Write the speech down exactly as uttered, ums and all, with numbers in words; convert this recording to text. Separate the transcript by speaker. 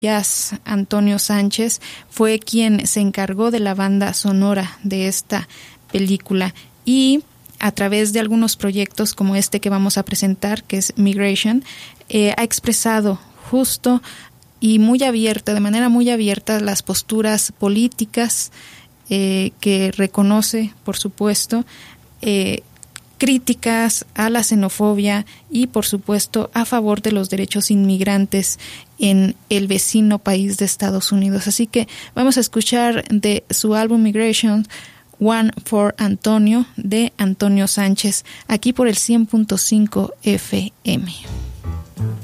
Speaker 1: Jazz Antonio Sánchez fue quien se encargó de la banda sonora de esta película y a través de algunos proyectos como este que vamos a presentar, que es Migration, eh, ha expresado justo y muy abierta, de manera muy abierta, las posturas políticas eh, que reconoce, por supuesto, eh, críticas a la xenofobia y, por supuesto, a favor de los derechos inmigrantes en el vecino país de Estados Unidos. Así que vamos a escuchar de su álbum Migration, One for Antonio, de Antonio Sánchez, aquí por el cien punto cinco F M.